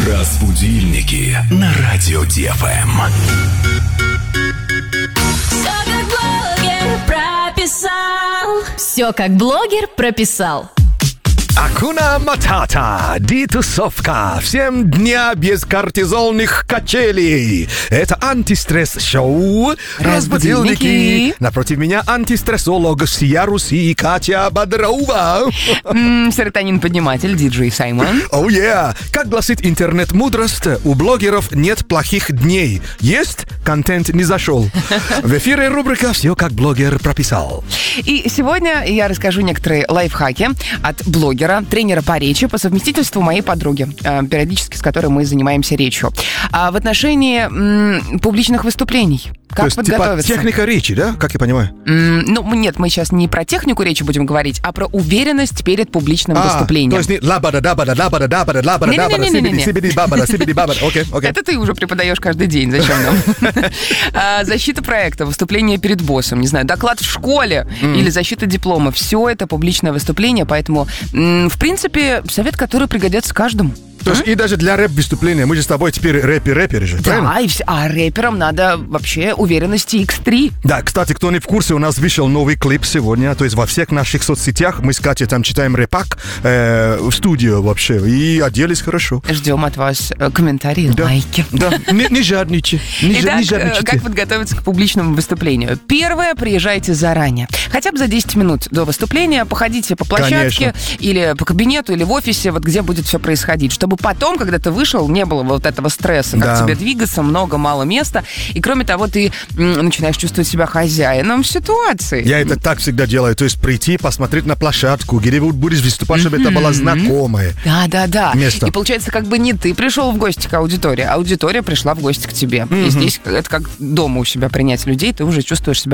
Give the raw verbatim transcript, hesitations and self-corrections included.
Разбудильники на радио ДФМ. Все как блогер прописал. Все как блогер прописал. Акуна Матата, детусовка, всем дня без кортизольных качелей. Это антистресс-шоу «Разбудильники». Напротив меня антистрессолог Сия Руси и Катя Бодрова. М, Серотонин-подниматель, диджей Саймон. Оу, oh, yeah. Как гласит интернет-мудрость, у блогеров нет плохих дней. Есть, контент не зашел. В эфире рубрика «Все как блогер прописал». И сегодня я расскажу некоторые лайфхаки от блогера, тренера по речи, по совместительству моей подруги, периодически с которой мы занимаемся речью. А в отношении м, публичных выступлений. Как То есть, подготовиться? типа техника речи, да? Как я понимаю? М, Ну, нет, мы сейчас не про технику речи будем говорить, а про уверенность перед публичным А, выступлением. то есть не лабада дабада дабада дабада лабада дабада Не-не-не-не-не. сибиди бабада сибиди бабада. Окей, окей. Это ты уже преподаешь каждый день, зачем нам? А, Защита проекта, выступление перед боссом, не знаю, доклад в школе или защита диплома. Все это публичное выступление, поэтому, м, в принципе, совет, который пригодится каждому. То есть и даже для рэп-выступления, мы же с тобой теперь рэпер-рэперы же, правильно? Да, и все. А рэперам надо вообще уверенности икс три. Да, кстати, кто не в курсе, у нас вышел новый клип сегодня, то есть во всех наших соцсетях мы с Катей там читаем рэпак э, в студию вообще, и оделись хорошо. Ждем от вас э, комментарии, Да. лайки. Да, не, не жадничайте, не, жа- Итак, не э, жадничайте. как подготовиться к публичному выступлению? Первое, приезжайте заранее. Хотя бы за десять минут до выступления походите по площадке, Конечно. или по кабинету, или в офисе, вот где будет все происходить, чтобы потом, когда ты вышел, не было вот этого стресса, как Да. тебе двигаться, много, мало места. И кроме того, ты м, начинаешь чувствовать себя хозяином ситуации. Я это так всегда делаю, то есть прийти, посмотреть на площадку, где будешь выступать, чтобы это было знакомое. Да, да, да. Место. И получается, как бы не ты пришел в гости к аудитории, а аудитория пришла в гости к тебе. И здесь это как дома у себя принять людей, ты уже чувствуешь себя